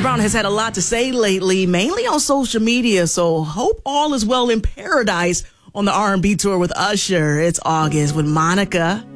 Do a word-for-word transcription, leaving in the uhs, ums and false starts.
Brown has had a lot to say lately, mainly on social media, so hope all is well in paradise on the R and B tour with Usher. It's August with Monica